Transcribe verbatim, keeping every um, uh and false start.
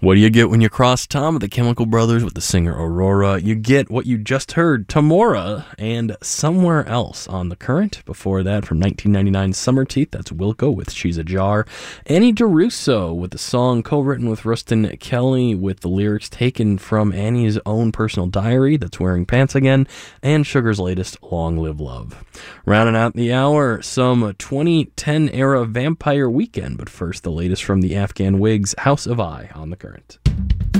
What do you get when you cross Tom of the Chemical Brothers with the singer Aurora? You get what you just heard, Tamora, and Somewhere Else on The Current. Before that, from nineteen ninety-nine, Summer Teeth, that's Wilco with She's a Jar. Annie DeRusso with the song co-written with Rustin Kelly with the lyrics taken from Annie's own personal diary, that's Wearing Pants Again, and Sugar's latest, Long Live Love. Rounding out the hour, some twenty ten era Vampire Weekend, but first the latest from the Afghan Wigs, House of I on The Current.